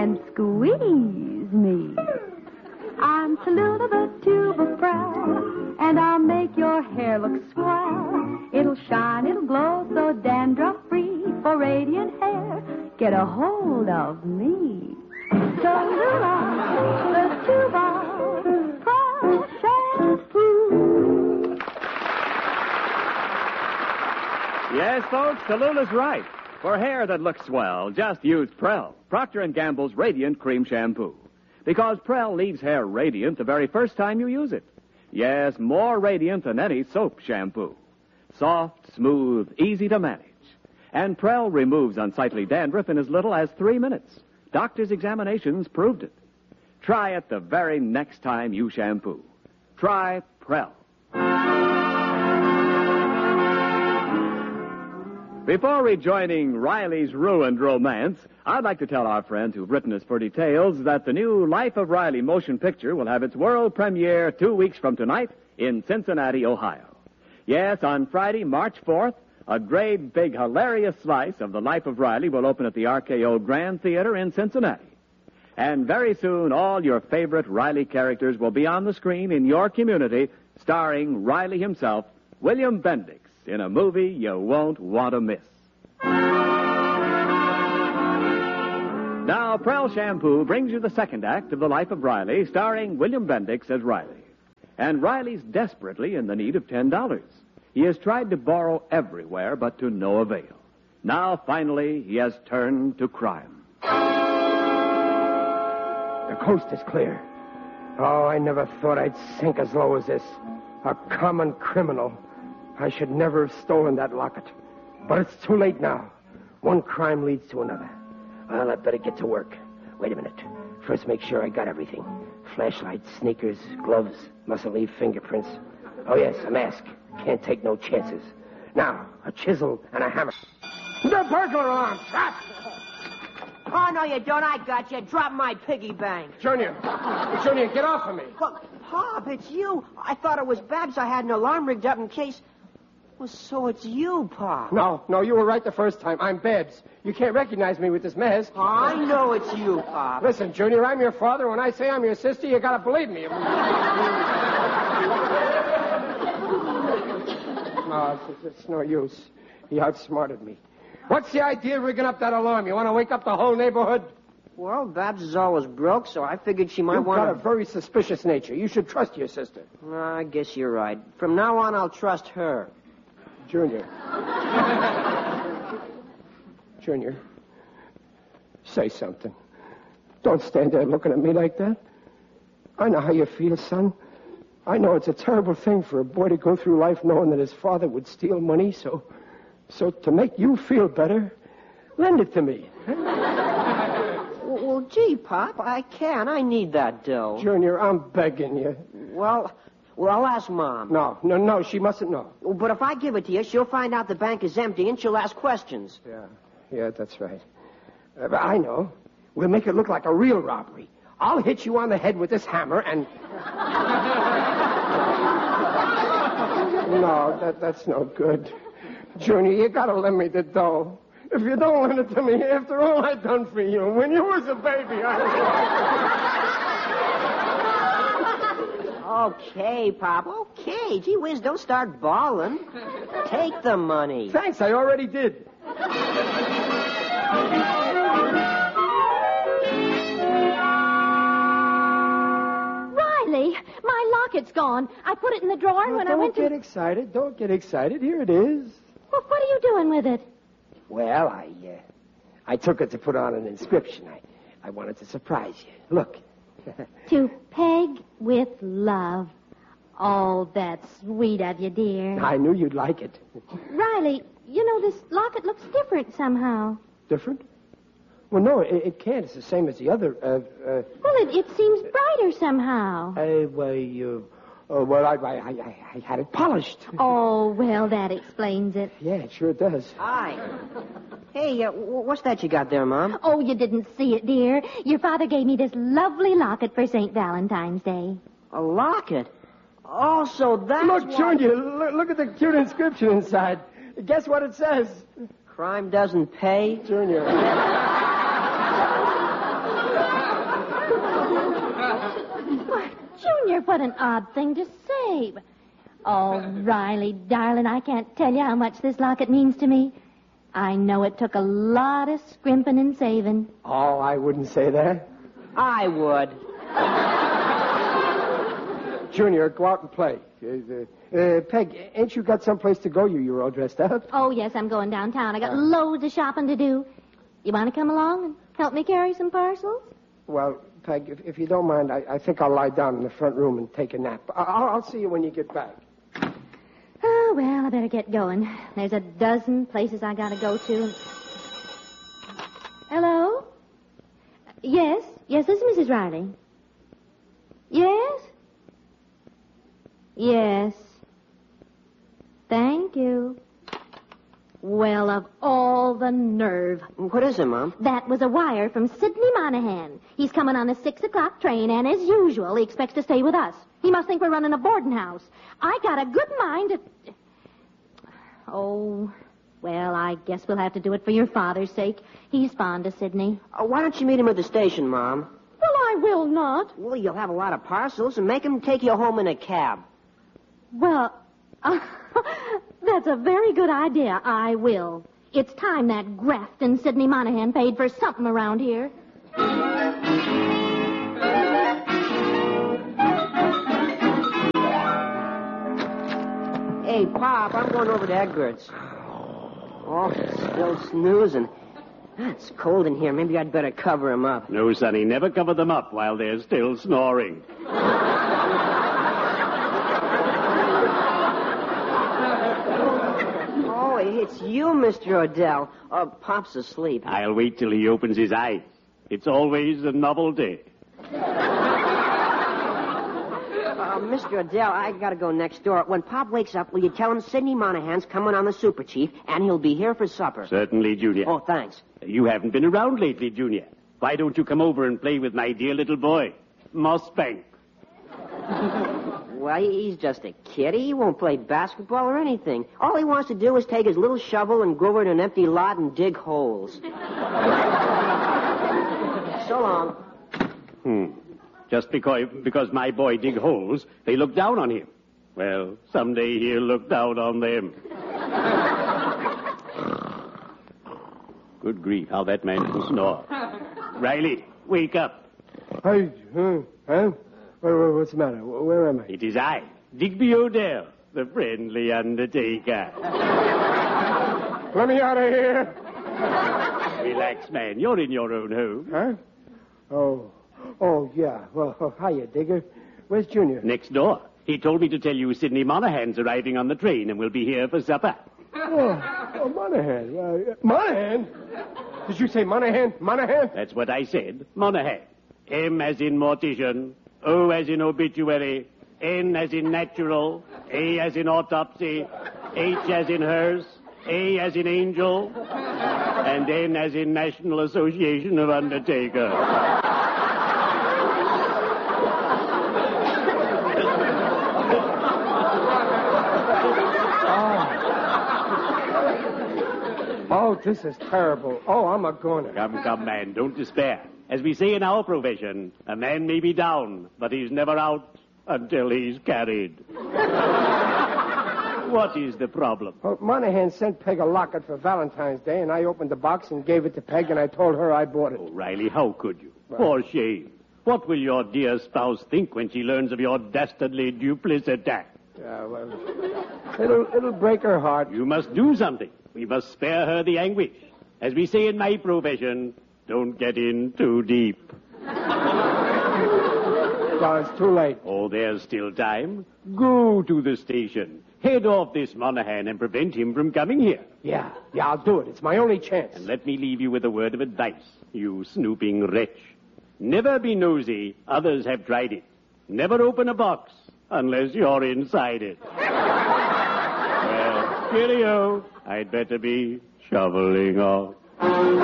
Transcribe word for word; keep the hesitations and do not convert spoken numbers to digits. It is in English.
and squeeze me. I'm Tallulah the tube of Prell, and I'll make your hair look swell. It'll shine, it'll glow, so dandruff-free. For radiant hair, get a hold of me. Tallulah the tube of Prell shampoo. Yes, folks, Tallulah's right. For hair that looks swell, just use Prell, Procter and Gamble's Radiant Cream Shampoo. Because Prell leaves hair radiant the very first time you use it. Yes, more radiant than any soap shampoo. Soft, smooth, easy to manage. And Prell removes unsightly dandruff in as little as three minutes. Doctors' examinations proved it. Try it the very next time you shampoo. Try Prell. Before rejoining Riley's ruined romance, I'd like to tell our friends who've written us for details that the new Life of Riley motion picture will have its world premiere two weeks from tonight in Cincinnati, Ohio. Yes, on Friday, March fourth, a great, big, hilarious slice of the Life of Riley will open at the R K O Grand Theater in Cincinnati. And very soon, all your favorite Riley characters will be on the screen in your community, starring Riley himself, William Bendix, in a movie you won't want to miss. Now, Prell Shampoo brings you the second act of The Life of Riley, starring William Bendix as Riley. And Riley's desperately in the need of ten dollars. He has tried to borrow everywhere, but to no avail. Now, finally, he has turned to crime. The coast is clear. Oh, I never thought I'd sink as low as this. A common criminal. I should never have stolen that locket. But it's too late now. One crime leads to another. Well, I'd better get to work. Wait a minute. First, make sure I got everything. Flashlight, sneakers, gloves, mustn't leave fingerprints. Oh, yes, a mask. Can't take no chances. Now, a chisel and a hammer. The burglar alarm! Trap! Oh, no, you don't. I got you. Drop my piggy bank. Junior! Junior, get off of me! Well, Pop, it's you. I thought it was Babs. I had an alarm rigged up in case... Well, so it's you, Pop. No, no, you were right the first time. I'm Babs. You can't recognize me with this mask. Oh, I know it's you, Pop. Listen, Junior, I'm your father. When I say I'm your sister, you gotta believe me. No, it's, it's no use. He outsmarted me. What's the idea of rigging up that alarm? You want to wake up the whole neighborhood? Well, Babs is always broke, so I figured she might You've want to... got a very suspicious nature. You should trust your sister. Uh, I guess you're right. From now on, I'll trust her. Junior. Junior. Say something. Don't stand there looking at me like that. I know how you feel, son. I know it's a terrible thing for a boy to go through life knowing that his father would steal money, so... So to make you feel better, lend it to me. Well, gee, Pop, I can. I need that dough. Junior, I'm begging you. Well, well, I'll ask Mom. No, no, no, she mustn't know. But if I give it to you, she'll find out the bank is empty and she'll ask questions. Yeah, yeah, that's right. Uh, but I know. We'll make it look like a real robbery. I'll hit you on the head with this hammer and... No, that, that's no good. Junior, you gotta lend me the dough. If you don't lend it to me, after all I've done for you, when you was a baby, I... Okay, Pop, okay. Gee whiz, don't start bawling. Take the money. Thanks, I already did. Riley, my locket's gone. I put it in the drawer Well, when don't I went to... Don't get excited. Don't get excited. Here it is. Well, what are you doing with it? Well, I, uh, I took it to put on an inscription. I, I wanted to surprise you. Look. To Peg with love. Oh, that's sweet of you, dear. I knew you'd like it. Riley, you know, this locket looks different somehow. Different? Well, no, it, it can't. It's the same as the other. Uh, uh, Well, it, it seems brighter somehow. uh, well, you... Oh, well, I, I, I, I had it polished. Oh, well, that explains it. Yeah, it sure does. Hi. Hey, uh, what's that you got there, Mom? Oh, you didn't see it, dear. Your father gave me this lovely locket for Saint Valentine's Day. A locket? Oh, so that's Look, why... Junior, look, look at the cute inscription inside. Guess what it says? Crime doesn't pay? Junior. Junior, what an odd thing to say. Oh, Riley, darling, I can't tell you how much this locket means to me. I know it took a lot of scrimping and saving. Oh, I wouldn't say that. I would. Junior, go out and play. Uh, uh, Peg, ain't you got someplace to go? You, you're all dressed up. Oh, yes, I'm going downtown. I got loads of shopping to do. You want to come along and help me carry some parcels? Well, Peg, if, if you don't mind, I, I think I'll lie down in the front room and take a nap. I'll, I'll see you when you get back. Oh, well, I better get going. There's a dozen places I got to go to. Hello? Yes? Yes, this is Missus Riley. Yes? Yes. Thank you. Well, of all the nerve. What is it, Mom? That was a wire from Sidney Monahan. He's coming on the six o'clock train, and as usual, he expects to stay with us. He must think we're running a boarding house. I got a good mind to... Oh, well, I guess we'll have to do it for your father's sake. He's fond of Sidney. Uh, why don't you meet him at the station, Mom? Well, I will not. Well, you'll have a lot of parcels, and make him take you home in a cab. Well, uh, that's a very good idea. I will. It's time that Grafton Sidney Monahan paid for something around here. Hey, Pop, I'm going over to Egbert's. Oh, still snoozing. It's cold in here. Maybe I'd better cover him up. No, Sonny, never cover them up while they're still snoring. Oh, it's you, Mister Odell. Oh, Pop's asleep. I'll wait till he opens his eyes. It's always a novelty. Uh, Mister Odell, I gotta go next door. When Pop wakes up, will you tell him Sidney Monahan's coming on the Super Chief, and he'll be here for supper? Certainly, Junior. Oh, thanks. You haven't been around lately, Junior. Why don't you come over and play with my dear little boy, Mossbank? Well, he's just a kid. He won't play basketball or anything. All he wants to do is take his little shovel and go over to an empty lot and dig holes. So long. Hmm. Just because, because my boy dig holes, they look down on him. Well, someday he'll look down on them. Good grief, how that man can snore. Riley, wake up. Hey, huh? Huh? What, what's the matter? Where am I? It is I, Digby Odell, the friendly undertaker. Let me out of here. Relax, man. You're in your own home. Huh? Oh. Oh, yeah. Well, oh, hiya, Digger. Where's Junior? Next door. He told me to tell you Sidney Monahan's arriving on the train and will be here for supper. Oh, oh Monahan. Uh, Monahan? Did you say Monahan? Monahan? That's what I said. Monahan. M as in mortician. O as in obituary. N as in natural. A as in autopsy. H as in hearse. A as in angel. And N as in National Association of Undertakers. Oh, this is terrible. Oh, I'm a goner. Come, come, man, don't despair. As we say in our profession, a man may be down, but he's never out until he's carried. What is the problem? Well, Monahan sent Peg a locket for Valentine's Day, and I opened the box and gave it to Peg, and I told her I bought it. Oh, Riley, how could you? For shame. What will your dear spouse think when she learns of your dastardly duplicity? Yeah, well, it'll, it'll break her heart. You must do something. We must spare her the anguish. As we say in my profession, don't get in too deep. Well, it's too late. Oh, there's still time. Go to the station. Head off this Monahan and prevent him from coming here. Yeah, yeah, I'll do it. It's my only chance. And let me leave you with a word of advice, you snooping wretch. Never be nosy. Others have tried it. Never open a box unless you're inside it. Well, cheerio. I'd better be shoveling off.